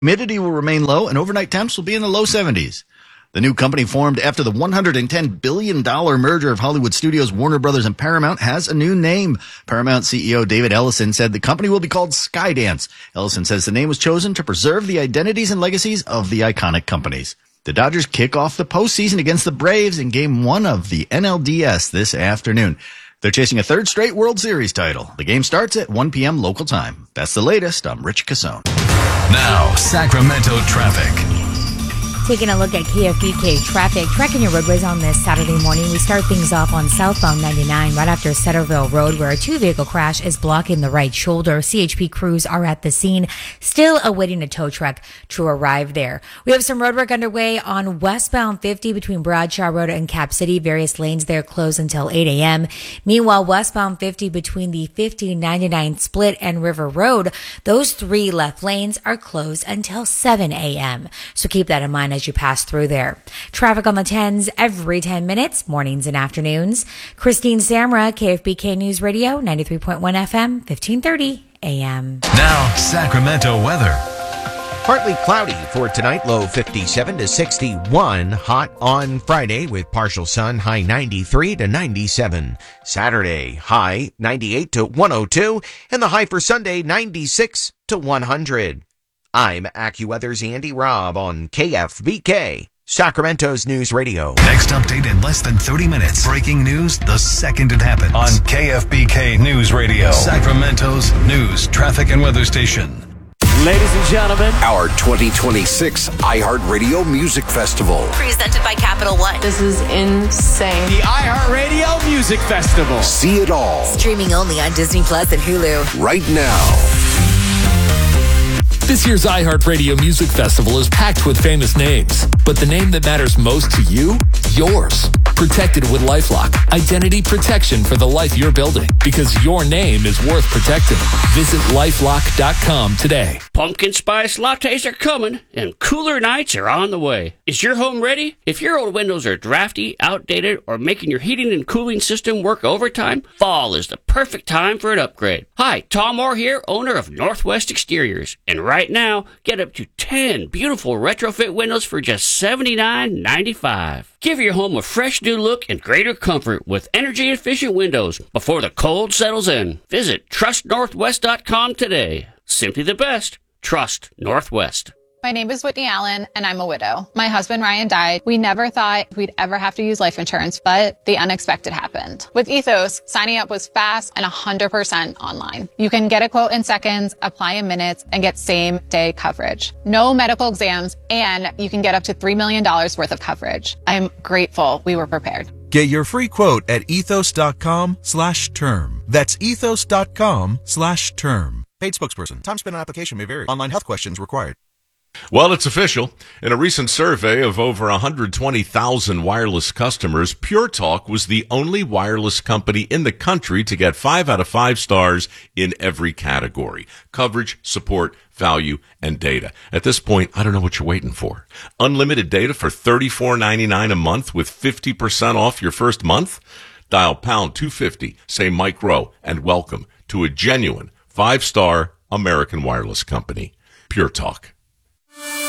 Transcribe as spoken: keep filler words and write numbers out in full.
Humidity will remain low, and overnight temps will be in the low seventies. The new company, formed after the one hundred ten billion dollars merger of Hollywood studios Warner Brothers and Paramount, has a new name. Paramount C E O David Ellison said the company will be called Skydance. Ellison says the name was chosen to preserve the identities and legacies of the iconic companies. The Dodgers kick off the postseason against the Braves in Game one of the N L D S this afternoon. They're chasing a third straight World Series title. The game starts at one p.m. local time. That's the latest. I'm Rich Cassone. Now, Sacramento traffic. Taking a look at K F B K traffic, tracking your roadways on this Saturday morning. We start things off on southbound ninety-nine right after Centerville Road, where a two-vehicle crash is blocking the right shoulder. C H P crews are at the scene, still awaiting a tow truck to arrive there. We have some road work underway on westbound fifty between Bradshaw Road and Cap City. Various lanes there closed until eight a.m. Meanwhile, westbound fifty between the fifty ninety-nine split and River Road, those three left lanes are closed until seven a.m. So keep that in mind as you pass through there. Traffic on the tens every ten minutes, mornings and afternoons. Christine Samra, K F B K News Radio, ninety-three point one F M, fifteen thirty A M. Now, Sacramento weather. Partly cloudy for tonight, low fifty-seven to sixty-one. Hot on Friday with partial sun, high ninety-three to ninety-seven. Saturday, high ninety-eight to one oh two. And the high for Sunday, ninety-six to one hundred. I'm AccuWeather's Andy Robb on K F B K, Sacramento's News Radio. Next update in less than thirty minutes. Breaking news the second it happens. On K F B K News Radio, Sacramento's news, traffic, and weather station. Ladies and gentlemen, our twenty twenty-six iHeartRadio Music Festival. Presented by Capital One. This is insane. The iHeartRadio Music Festival. See it all. Streaming only on Disney Plus and Hulu. Right now. This year's iHeartRadio Music Festival is packed with famous names, but the name that matters most to you? Yours. Protected with LifeLock. Identity protection for the life you're building, because your name is worth protecting. Visit lifelock dot com today. Pumpkin spice lattes are coming, and cooler nights are on the way. Is your home ready? If your old windows are drafty, outdated, or making your heating and cooling system work overtime, fall is the perfect time for an upgrade. Hi, Tom Moore here, owner of Northwest Exteriors, and right now, get up to ten beautiful retrofit windows for just seventy-nine ninety-five. Give your home a fresh new look and greater comfort with energy-efficient windows before the cold settles in. Visit trust northwest dot com today. Simply the best. Trust Northwest. My name is Whitney Allen, and I'm a widow. My husband, Ryan, died. We never thought we'd ever have to use life insurance, but the unexpected happened. With Ethos, signing up was fast and one hundred percent online. You can get a quote in seconds, apply in minutes, and get same-day coverage. No medical exams, and you can get up to three million dollars worth of coverage. I'm grateful we were prepared. Get your free quote at ethos.com slash term. That's ethos.com slash term. Paid spokesperson. Time spent on application may vary. Online health questions required. Well, it's official. In a recent survey of over one hundred twenty thousand wireless customers, Pure Talk was the only wireless company in the country to get five out of five stars in every category: coverage, support, value, and data. At this point, I don't know what you're waiting for. Unlimited data for thirty-four ninety-nine a month with fifty percent off your first month? Dial pound two fifty, say Mike Rowe, and welcome to a genuine five-star American wireless company, Pure Talk.